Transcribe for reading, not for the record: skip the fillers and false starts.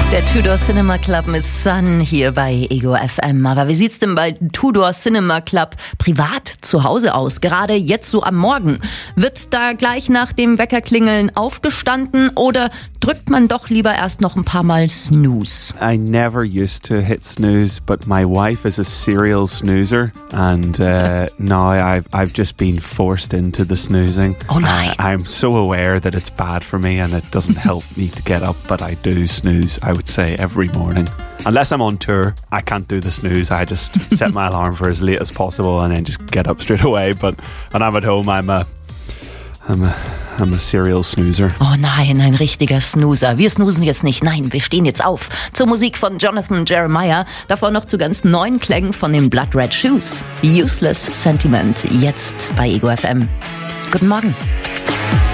Der Tudor Cinema Club mit Sun hier bei Ego FM. Aber wie sieht's denn bei Tudor Cinema Club privat zu Hause aus? Gerade jetzt so am Morgen. Wird da gleich nach dem Weckerklingeln aufgestanden oder drückt man doch lieber erst noch ein paar Mal Snooze? I never used to hit snooze, but my wife is a serial snoozer, and now I've just been forced into the snoozing. Oh nein. I'm so aware that it's bad for me and it doesn't help me to get up, but I do snooze, I would say, every morning. Unless I'm on tour, I can't do the snooze. I just set my alarm for as late as possible and then just get up straight away. But when I'm at home, I'm a serial snoozer. Oh nein, ein richtiger Snoozer. Wir snoozen jetzt nicht, nein, wir stehen jetzt auf. Zur Musik von Jonathan Jeremiah, davor noch zu ganz neuen Klängen von den Blood Red Shoes. Useless Sentiment, jetzt bei Ego FM. Guten Morgen.